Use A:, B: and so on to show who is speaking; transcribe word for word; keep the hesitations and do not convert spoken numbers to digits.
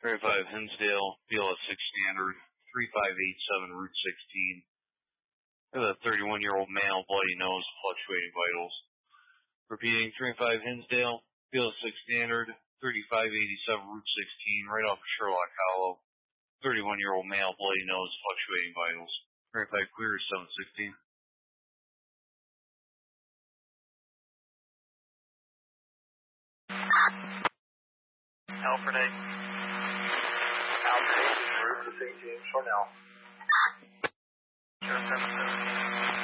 A: thirty-five Hinsdale, B L S six standard, three five eight seven, Route sixteen. Got a thirty-one-year-old male, bloody nose, fluctuating vitals. Repeating, thirty-five Hinsdale, B L S six standard, thirty-five eighty-seven, Route sixteen, right off of Sherlock Hollow. thirty-one-year-old male, bloody nose, fluctuating vitals. thirty-five clear, seven sixteen.
B: Alfred eight. Alfred eight, route to Saint James, Cornell. Sure, seven seventeen.